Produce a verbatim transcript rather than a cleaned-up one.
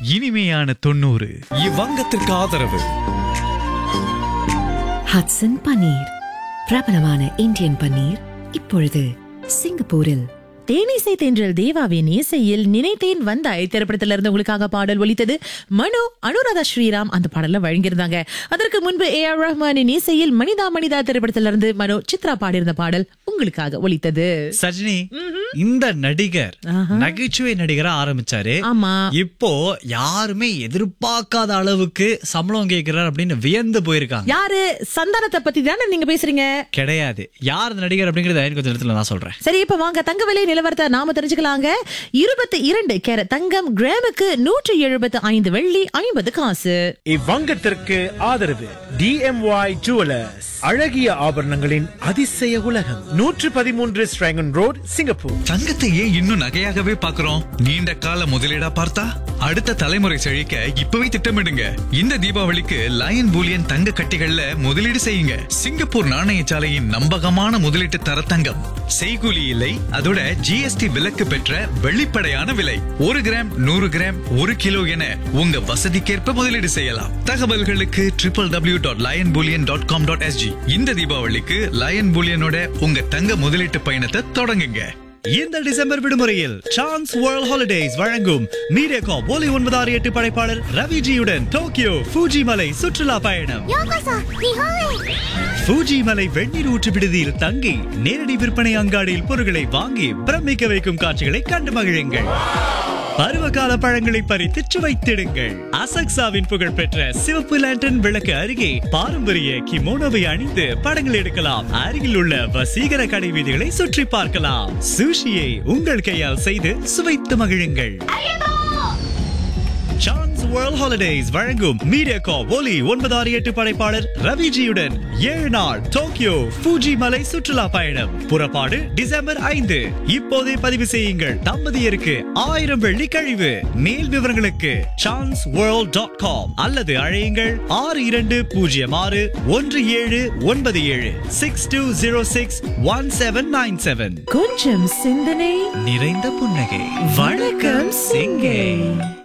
இனிமையான தொண்ணூறு. இவ்வங்கத்திற்கு ஆதரவு ஹட்சன் பன்னீர், பிரபலமான இந்தியன் பன்னீர், இப்பொழுது சிங்கப்பூரில். தேனிசை தென்றல் தேவாவின் இசையில் நினைத்தேன் வந்தாய் திரைப்படத்துல இருந்து உங்களுக்காக பாடல் ஒலித்தது. மனோ அனுராதா ஸ்ரீராம் அந்த பாடல வழங்கியிருந்தாங்க. அதற்கு முன்பு ஏ ஆர் ரஹ்மானின் இசையில் மனிதா மனிதா திரைப்படத்துல இருந்து மனோ சித்ரா பாடியிருந்த பாடல் உங்களுக்காக ஒலித்தது. சஜினி, இந்த நடிகர் நகைச்சுவை நடிகரா ஆரம்பிச்சாரு. ஆமா, இப்போ யாருமே எதிர்பார்க்காத அளவுக்கு சம்பளம் கேட்கிறார் அப்படின்னு வியந்து போயிருக்காங்க. யாரு? சந்தானத்தை பத்தி தானே நீங்க பேசுறீங்க? கிடையாது, யார் இந்த நடிகர் அப்படிங்கறத கொஞ்சம் நேரத்துல நான் சொல்றேன். சரி, இப்ப வாங்க தங்க விலை நிலவரத்தை நாம தெரிஞ்சுக்கலாங்க. இருபத்தி இரண்டு கேரட் தங்கம் கிராமுக்கு நூற்றி எழுபத்தி ஐந்து வெள்ளி ஐம்பது காசு. இவ்வங்கத்திற்கு ஆதரவு டி எம் ஒய் ஜுவலர்ஸ், அழகிய ஆபரணங்களின் அதிசய உலகம், நூற்று பதிமூன்று ஸ்ட்ராங்கன் ரோட், சிங்கப்பூர். தங்கத்தை ஏன் இன்னும் நகையாகவே பார்க்கிறோம்? நீண்ட கால முதலீடா பார்த்தா அடுத்த தலைமுறை செழிக்க இப்பவே திட்டமிடுங்க. இந்த தீபாவளிக்கு லயன் பூலியன் தங்க கட்டிகள்ல முதலீடு செய்யுங்க. சிங்கப்பூர் நாணயசாலையின் நம்பகமான முதலீட்டு தர தங்கம். செய்கூலி இல்லை, அதோட ஜிஎஸ்டி விலக்கு பெற்ற வெளிப்படையான விலை. ஒரு கிராம், நூறு கிராம், ஒரு கிலோ என உங்க வசதிக்கேற்ப முதலீடு செய்யலாம். தகவல்களுக்கு triple W dot line Boolean dot com dot SG. இந்த தீபாவளிக்கு லயன் பூலியனோட உங்க தங்க முதலீட்டு பயணத்தை தொடங்குங்க. இந்த டிசம்பர் விடுமுறையில் சான்ஸ் வேர்ல்ட் ஹாலிடேஸ் வழங்கும் மீடியாகாம் ஒலி ஒன்பது ஆறு எட்டு படைப்பாளர் ரவிஜியுடன் டோக்கியோ ஃபூஜி மலை சுற்றுலா பயணம். ஃபூஜி மலை வெந்நீர் ஊற்று விடுதியில் தங்கி நேரடி விற்பனை அங்காடியில் பொருட்களை வாங்கி பிரமிக்க வைக்கும் காட்சிகளை கண்டு மகிழுங்கள். பருவகால பழங்களை பறித்து சுவைத்திடுங்கள். அசக்சாவின் புகழ்பெற்ற சிவப்பு லேண்டன் விளக்கு அருகே பாரம்பரிய கிமோனோவை அணிந்து படங்கள் எடுக்கலாம். அருகில் உள்ள வசீகர கடை வீதிகளை சுற்றி பார்க்கலாம். சுஷியை உங்கள் கையால் செய்து சுவைத்து மகிழுங்கள். சான்ஸ் வேர்ல்ட் ஹாலிடேஸ் வழங்கும் மீடியாகாம் ஒலி ஒன்பது ஆறு எட்டு படைப்பாளர் ரவிஜியுடன் ஏழு நாள் டோக்கியோ ஃபூஜி மலை சுற்றுலா பயணம். புறப்பாடு டிசம்பர் ஐந்து. இப்போதே பதிவு செய்யுங்கள். தம்பதியருக்கு ஆயிரம் வெள்ளி கழிவு. மேல் விவரங்களுக்கு சான்ஸ் வேர்ல்ட் டாட் காம் அல்லது அழையுங்கள் ஆறு இரண்டு பூஜ்ஜியம் ஆறு ஒன்று ஏழு ஒன்பது ஏழு six two zero six one seven nine seven. கொஞ்சம் சிந்தனை நிறைந்த புன்னகை. வணக்கம் சிங்கை.